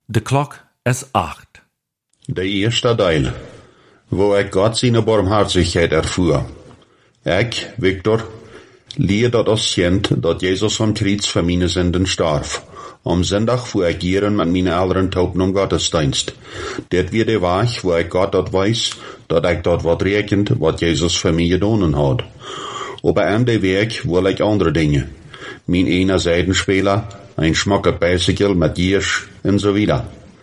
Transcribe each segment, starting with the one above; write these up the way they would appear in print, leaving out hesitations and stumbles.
De klok is 8. De eerste deel, wo ik God zijn barmhartigheid erfuhr. Ik, Victor, leer dat als kind dat Jezus am Kreuz voor meine Sünden starf. Am Sonntag fuhr ik jaren met mijn ouderen taupen om Gottesdienst. Dit weer de weg wo ik God dat weiß, dat ik dat wat rekent, wat Jezus voor mij gedaan had. Aber aan de weg wil ik andere dingen. Mijn ene Seidenspeler, ein schmacker Bicycle met Giersch en so wieder.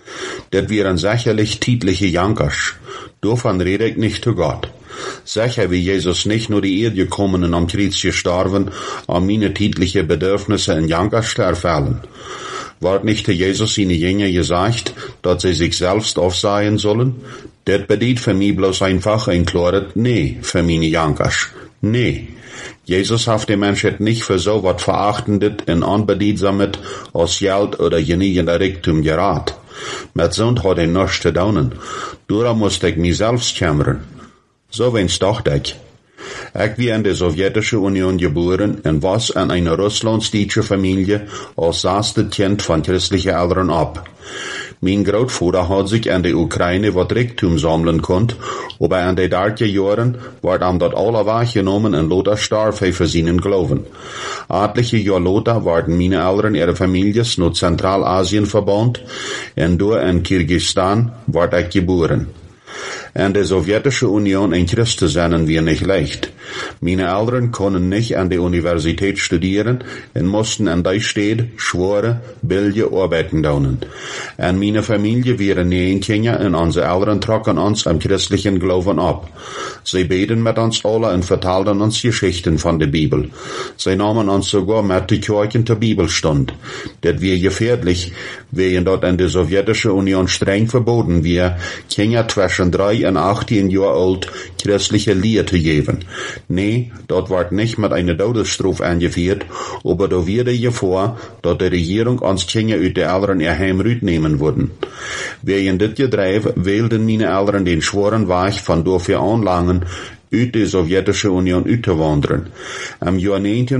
Dit wären sicherlich tijdliche Jankers. Davon rede ich nicht zu Gott. Sicher wie Jesus nicht nur die Erde gekommen und am Kreuz gestorben, um meine tijdliche Bedürfnisse in Jankers zu erfüllen. Ward nicht Jesus seine Jünger gesagt, dass sie sich selbst aufsehen sollen? Das bedeutet für mich bloß einfach ein klares Nee für meine Jankers. Nee. Jesus hat die Menschheit nicht für so was Verachtendes und Unbedeutsames als Geld oder genügender Reichtum gerat. Mit Sund hat nichts zu tun. Darum musste ich mich selbst kümmern. So wenn's dachte ich. Ich war in der Sowjetischen Union geboren und was in einer russlandsdeutsche Familie als sechstes Kind von christlichen Eltern ab. Mein Großvater hat sich in der Ukraine wat Reichtum sammeln konnt, aber in den 30 Jahren ward ihm dat alle weggenommen und Lothar starb für seinen Glauben. Etliche Jahre Lothar waren meine Eltern ihre Families nach Zentralasien verbannt und da in Kirgisistan ward ich geboren. In der Sowjetischen Union ein Christ zu sein wir nicht leicht. Meine Eltern konnten nicht an der Universität studieren und mussten an der Stadt schwere, billige Arbeiten tun. Und meine Familie waren 9 Kinder und unsere Eltern trocken uns am christlichen Glauben ab. Sie beten mit uns alle und vertelten uns Geschichten von der Bibel. Sie nahmen uns sogar mit die Kirchen zur Bibelstund. Das wäre gefährlich, während dort in der Sowjetischen Union streng verboten wir, Kinder zwischen 3 und 18 Jahre alt christliche Lehre zu geben. Nee, dort wird nicht mit einer Todesstrafe angeführt, aber da wird vor, dass die Regierung uns Kinder aus der Eltern ihr Heim nehmen würden. Während dit Gedreif wählten meine Eltern den schweren Weg von dafür anlangen, aus der Sowjetischen Union auszuwandern. Im Jahr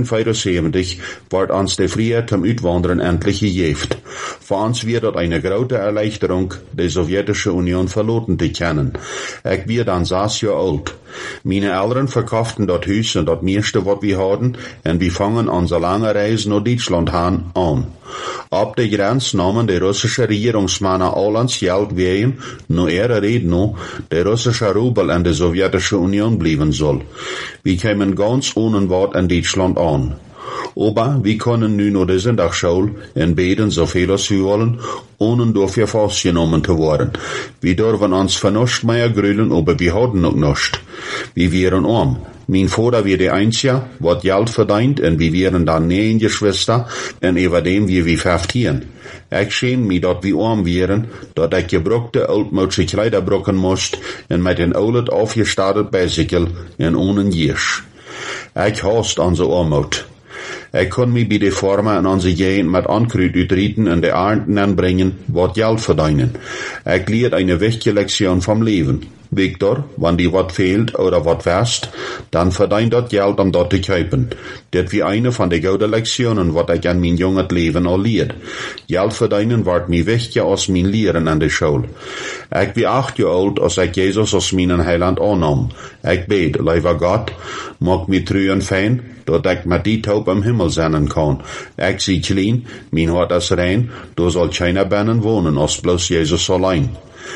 1974 wird uns die Freiheit zum Auswandern endlich gegeben. Für uns wird das eine große Erleichterung, die Sowjetische Union verlassen zu können. Ich bin dann 6 Jahre alt. Meine Eltern verkauften das Haus und das meiste, was wir hatten, und wir fangen unsere lange Reise nach Deutschland an. Ab der Grenze nahmen die russischen Regierungsmänner all ans Geld wegen, nur ihre Rede noch, der russische Rubel in der Sowjetischen Union bleiben soll. Wir kamen ganz ohne Wort in Deutschland an. Aber wir können nun nur die Sonntagsschule und beten so viel als wir wollen, ohne dafür festgenommen zu werden. Wir dürfen uns für nichts mehr grülen, aber wir hatten noch nichts. Wir wären arm. Mein Vater war der Einzige, was Geld verdient, und wir wären dann 9 Geschwister, und über dem wir 15. Ich schäme mich, dass wir arm wären, dass ich gebrockte, altmodische Kleider brocken musste, und mit den alten aufgestartet Bicycle, und ohne Giersch. Ich hasse unsere Armut. Ich kann mich bei der Farmer in unsere Gegend mit Ankrut utreten und die Ernten anbringen, was Geld verdienen. Ich lehre eine wichtige Lektion vom Leben. Victor, wenn dir was fehlt oder was wärst, dann verdient das Geld, um dort zu kaufen. Das wie eine von den guten Lektionen, was ich an mein junges Leben auch lehrt. Geld verdienen wird mir wichtiger als mein Lehren an der Schule. Ich bin 8 Jahre alt, als ich Jesus als meinen Heiland annahm. Ich bete, lieber Gott, mag mich treu und fein, dass ich mit die Taub im Himmel sein kann. Ich sie klein, mein Hort ist rein, da soll keiner binnen wohnen, als bloß Jesus allein.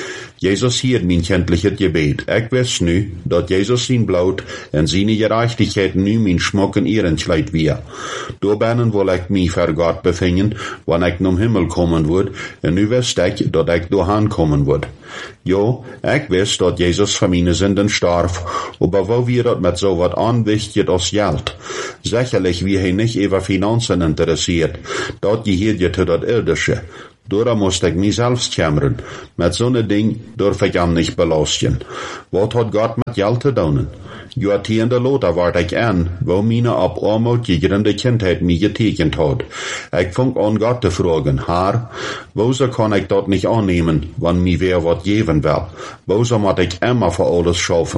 Jesus hielt mein kindliches Gebet. Ich weiß nu, dass Jesus sein Blut und seine Gerechtigkeit nu mein Schmuck in ihren Kleid wir. Da binnen will ich mich für Gott befinden, wenn ich zum Himmel kommen wird, und nu weiß ich, dass ich dahin kommen wird. Ja, ich weiß, dass Jesus für meine Sünden starb, aber wo wir das mit so was anwichtig als Geld? Sicherlich wir hier nicht über Finanzen interessiert, dort gehört ja zu das Irdische. Darum musste ich mich selbst kümmern. Mit so einem Ding darf ich ihn nicht belasten. Was hat Gott mit Geld zu tun? Jahrzehnte Lothar ward ich an, wo meine ab Armut gegründe Kindheit mich getekent hat. Ich fang an Gott zu fragen, Herr, wieso kann ich dort nicht annehmen, wenn mir wer wat geben will? Wieso muss ich immer für alles schaffen?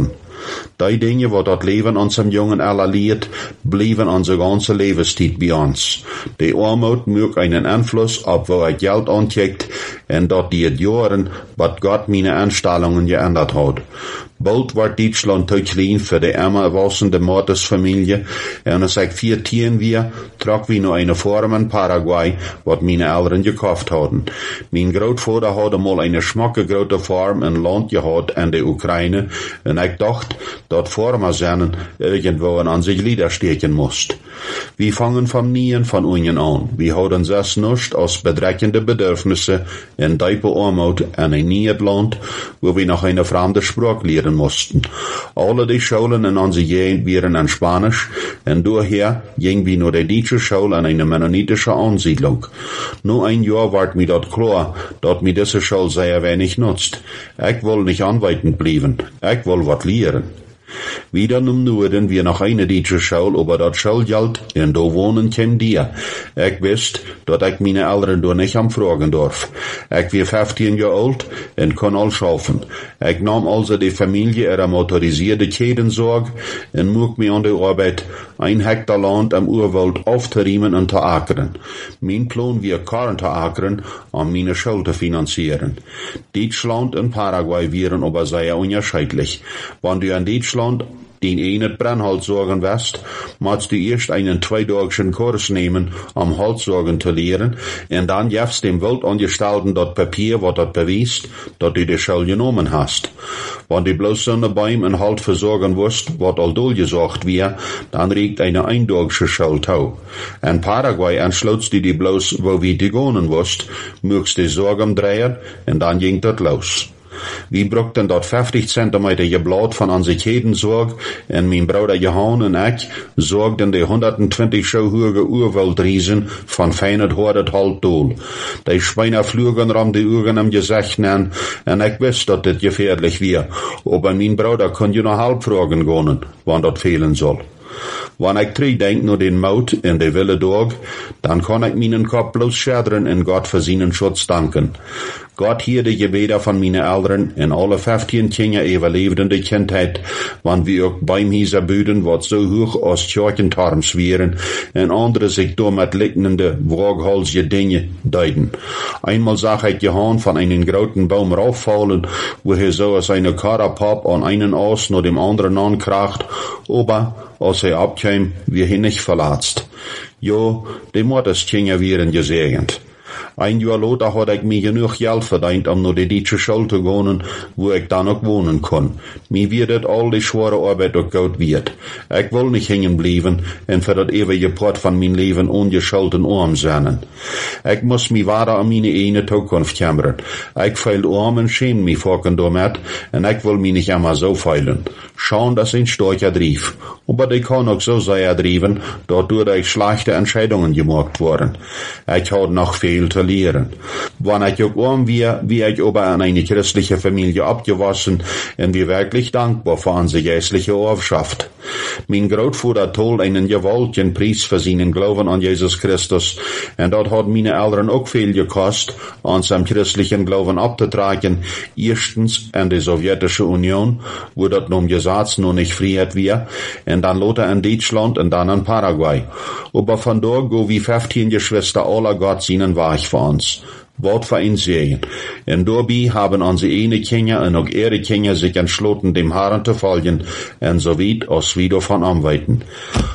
Die Dinge, wo dat Leben unserem Jungen aller leert, blieben unsere ganze Lebenszeit bei uns. Die Armut mögt einen Einfluss auf, wo er Geld ancheckt, und dort die Jahren, wat Gott meine Einstellungen geändert hat. Bald wordt Deutschland te klein für die arme, wassende Mordsfamilie, und als ich 14 war, trok wir noch eine Farm in Paraguay, wat meine Eltern gekauft hadden. Mein Grootvater had mal eine schmacke grote Farm in Land gehad in der Ukraine, und ich dacht, dat Farmer zijn irgendwo an sich Lieder steken moest. Wir fangen vom Nien von Unien an. Wir haben das nicht aus bedreckende Bedürfnisse in diepe Armut in ein nieuw Land, wo wir noch eine fremde Sprache lernen mussten. Alle die Schulen in unserer Gegend waren in Spanisch, und daher ging wir nur die deutsche Schule in eine mennonitische Ansiedlung. Nur ein Jahr ward mir dort klar, dass mir diese Schule sehr wenig nutzt. Ich will nicht anweitend bleiben. Ich will wat lehren. Wieder im Norden wir noch eine deutsche Schule, aber dat Schulgeld, und da wohnen käm dir. Ich wisst, dass ich meine Eltern da nicht am fragen darf. Ich war 15 Jahre alt und kann all schaffen. Ich nahm also die Familie ihrer motorisierte Kedensorg und mug mir an der Arbeit 1 Hektar Land am Urwald aufzuriemen und zu ackern. Mein Plan war Karren zu ackern, um meine Schule zu finanzieren. Deutschland und Paraguay wären aber sehr unterschiedlich. Wenn du in Deutschland den einen Brennholz sorgen wirst, musst du erst einen 2-tägigen Kurs nehmen, um Holzsorgen zu lehren, und dann gibst dem Weltangestellten das Papier, was das beweist, dass du die Schule genommen hast. Wenn du bloß so eine Bäume und Halt versorgen wirst, was all durchgesagt wird, dann regt eine eintägige Schule tau. In Paraguay entschlutzt du die bloß, wo wir die gehen wirst, mögst die Sorgen drehen, und dann ging das los. Wir brauchten dort 50 Zentimeter Geblatt von unserer Kedensorg, und mein Bruder Johann und ich sorgten die 120 Schauhürge Urwaldriesen von feinen Hordet halt dohl. Die Schweine flogen rum die Augen am Gesicht an, und ich wusste, dass das gefährlich wäre. Aber mein Bruder konnte ja noch halb fragen gehen, wann das fehlen soll. Wenn ich denk nur den Maut in der Wille Tag, dann kann ich meinen Kopf bloß schädern und Gott für seinen Schutz danken. Gott hier die Gebete von meinen Eltern in alle 15 Kinder überlebende Kindheit, wann wir auch beim Hieser Büden, wat so hoch aus Kirchentarms wären, und andere sich da mit lickende, waghalsige Dinge deuten. Einmal sah ich Johann von einem großen Baum rauffallen, wo er so aus einer Karapap an einen Ast nur dem anderen ankracht, aber als er abkam, wir ihn nicht verlatzt. Jo, die Mordeskinder wären gesegnet. Ein Jahr later hat ich mir genug Geld verdient, um nur die deutsche Schule zu gehen, wo ich dann auch wohnen kann. Mir wird all die schwere Arbeit auch gut wird. Ich will nicht hängen bleiben und für das ewige Part von meinem Leben ungeschulten arm sein. Ich muss mich weiter an meine eigene Zukunft kümmern. Ich feil arm und schäme mich vorhin damit, und ich will mich nicht immer so feilen. Schauen, dass ein starker Drief. Aber die kann auch so sehr drieben, dadurch ich schlechte Entscheidungen gemacht worden. Ich habe noch viel zu lernen. Wenn ich auch arm war, ich aber in eine christliche Familie abgewaschen und wir wirklich dankbar für unsere geistliche Erbschaft. Mein Großvater told einen gewaltigen Preis für seinen Glauben an Jesus Christus, und dort hat meine Eltern auch viel gekostet, uns am christlichen Glauben abzutragen. Erstens in die Sowjetische Union, wo dort nun Gesetz noch nicht Freiheit war, und dann lauter in Deutschland und dann in Paraguay. Aber von dort go wie 15 Geschwister aller Gott seinen Weg für uns. Wort für ihn Segen. Und dabei haben unsere eine Kinder und auch ihre Kinder sich entschlossen, dem Herrn zu folgen, und so weit als wieder von Anweiten.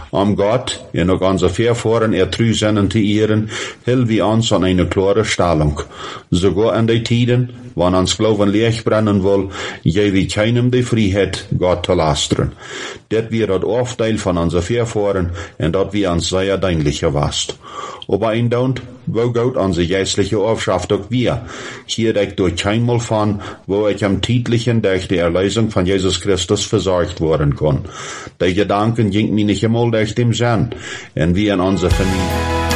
Gott, und auch unsere Vorfahren treu sind zu ehren, hill wir uns an eine klare Stellung. Sogar in den Tiden, wenn uns Glauben Licht brennen will, je wie keinem die Freiheit, Gott zu lastern. Das wird das Aufteil von unseren Vorfahren, und das wir uns sehr dienlicher wast. Aber ein Daunt, wo Gott unsere geistliche Erbschaft auch wir. Hier ich durch keinmal von, wo ich am Titlichen durch die Erlösung von Jesus Christus versorgt worden kann. Die Gedanken ging mir nicht einmal durch dem Sinn, und wie in unserer Familie.